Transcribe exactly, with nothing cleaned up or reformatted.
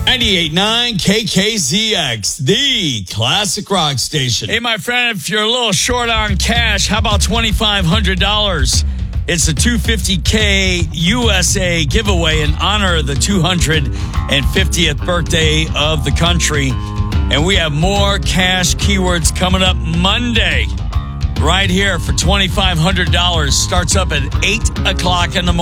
ninety-eight point nine K K Z X, the classic rock station. Hey, my friend, if you're a little short on cash, how about twenty-five hundred dollars? It's a two hundred fifty K U S A giveaway in honor of the two hundred fiftieth birthday of the country. And we have more cash keywords coming up Monday right here for twenty-five hundred dollars. Starts up at eight o'clock in the morning.